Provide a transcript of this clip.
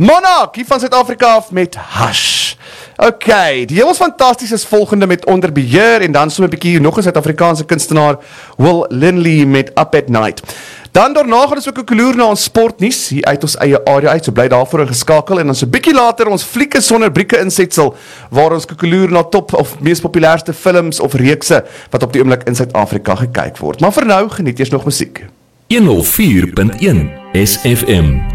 Monarch, hier van Suid-Afrika af met Hush. Ok, die hemels fantasties is volgende met Onder Beheer en dan so 'n bietjie nog 'n Suid-Afrikaanse kunstenaar Will Linley met Up at Night. Dan daarna gaan ons ook 'n kloer na ons sportnuus hier uit ons eie area uit, so bly daarvoor ingeskakel en dan so 'n bietjie later ons flieke sonder brieke insetsel waar ons kloer na top of mees populairste films of reekse wat op die oomblik in Suid-Afrika gekyk word. Maar vir nou geniet eers nog musiek. 104.1 SFM